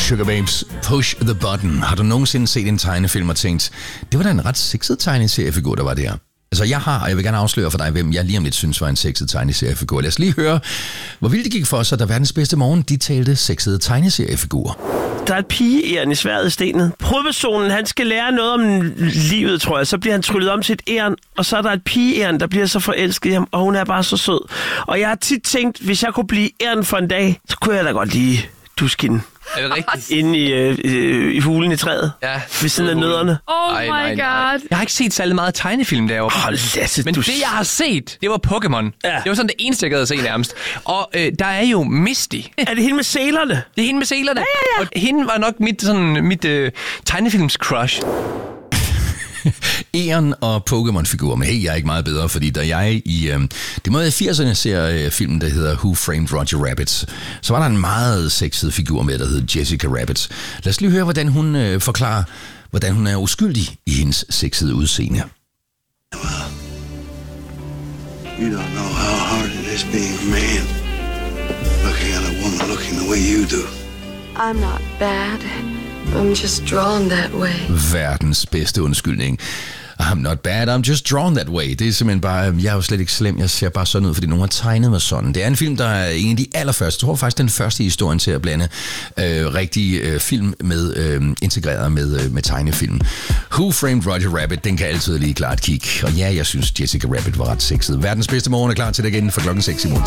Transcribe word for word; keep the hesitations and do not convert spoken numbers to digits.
Sugar Babes, Push the Button. Har du nogensinde set en tegnefilm og tænkt, det var da en ret sexet tegneseriefigur, der var der? Altså jeg har, og jeg vil gerne afsløre for dig, hvem jeg lige om lidt synes var en sexet tegneseriefigur. Lad os lige høre, hvor vildt det gik for sig, da verdens bedste morgen, de talte sexede tegneseriefigurer. Der er et pigeæren i sværdet i stenet. Hovedpersonen, han skal lære noget om livet, tror jeg. Så bliver han tryllet om til et æren, og så er der et pigeæren, der bliver så forelsket i ham, og hun er bare så sød. Og jeg har tit tænkt, hvis jeg kunne blive æren for en dag, så kunne jeg da godt lige duske hende. Er det rigtigt? Inde i, øh, øh, i hulen i træet. Ja. Ved siden af nødderne. Oh Ej, my nej, god. nej. Jeg har ikke set særlig meget tegnefilm derovre. Hold Lasse, Men du... det, jeg har set, det var Pokémon. Ja. Det var sådan det eneste, jeg gad at se nærmest. Og øh, der er jo Misty. Er det hende med sælerne? Det er hende med selerne. Ja, ja, ja. Og hende var nok mit, sådan, mit øh, tegnefilms-crush. Eon og Pokémon-figurer, men hey, jeg er ikke meget bedre, fordi da jeg i øh, det må være firserne ser øh, filmen, der hedder Who Framed Roger Rabbit, så var der en meget sexet figur med, der hedder Jessica Rabbit. Lad os lige høre, hvordan hun øh, forklarer, hvordan hun er uskyldig i hendes sexede udseende. Well, you don't know how hard it is being a man, looking at a woman looking the way you do. I'm not bad. I'm just drawn that way. Verdens bedste undskyldning. I'm not bad, I'm just drawn that way. Det er simpelthen bare, jeg er jo slet ikke slem, jeg ser bare sådan ud, fordi nogen har tegnet mig sådan. Det er en film, der er en af de allerførste, jeg tror faktisk den første i historien til at blande øh, rigtige øh, film med øh, integreret med, øh, med tegnefilm. Who Framed Roger Rabbit, den kan altid lige klart kigge. Og ja, jeg synes Jessica Rabbit var ret sexet. Verdens bedste morgen er klar til det igen for klokken seks i morgen.